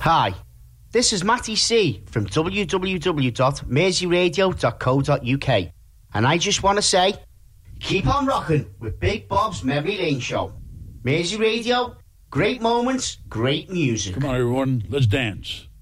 Hi, this is Matty C from www.merseyradio.co.uk, and I just want to say, keep on rocking with Big Bob's Memory Lane Show. Mersey Radio, great moments, great music. Come on, everyone, let's dance.